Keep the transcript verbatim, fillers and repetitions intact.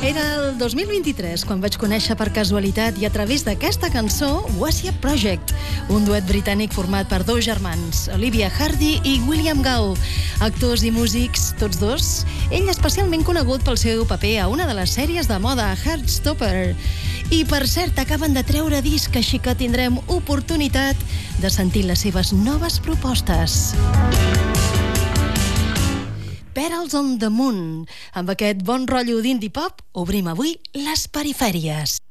Era el dos mil vint-i-tres quan vaig conèixer per casualitat i a través d'aquesta cançó Wasia Project, un duet britànic format per dos germans, Olivia Hardy i William Gall, actors i músics, tots dos. Ell especialment conegut pel seu paper a una de les sèries de moda Heartstopper. I, per cert, acaben de treure disc, així que tindrem oportunitat de sentir les seves noves propostes. Petals on the Moon. Amb aquest bon rotllo d'indie pop, obrim avui les perifèries.